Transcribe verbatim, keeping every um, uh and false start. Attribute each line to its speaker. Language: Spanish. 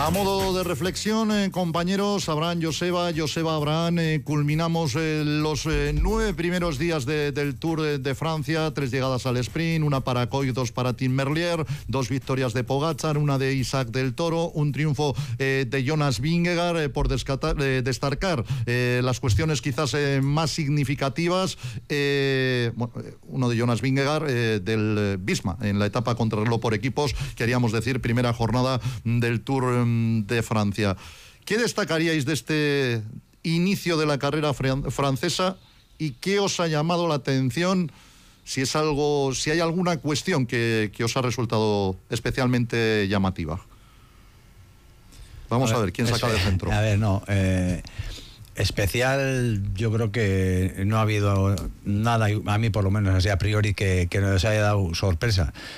Speaker 1: A modo de reflexión, eh, compañeros, Abraham, Joseba, Joseba, Abraham, eh, culminamos eh, los eh, nueve primeros días de, del Tour de, de Francia, tres llegadas al sprint, una para Coy, dos para Tim Merlier, dos victorias de Pogačar, una de Isaac del Toro, un triunfo eh, de Jonas Vingegaard, eh, por descatar, eh, destacar eh, las cuestiones quizás eh, más significativas, eh, bueno, uno de Jonas Vingegaard eh, del eh, Visma, en la etapa contrarreloj por equipos, queríamos decir, primera jornada del Tour de Francia. ¿Qué destacaríais de este inicio de la carrera fran- francesa y qué os ha llamado la atención? Si es algo, si hay alguna cuestión que, que os ha resultado especialmente llamativa. Vamos a ver, a ver quién saca
Speaker 2: es,
Speaker 1: del centro.
Speaker 2: A ver, no. Eh, especial, yo creo que no ha habido nada, a mí por lo menos así a priori, que, que nos haya dado sorpresa.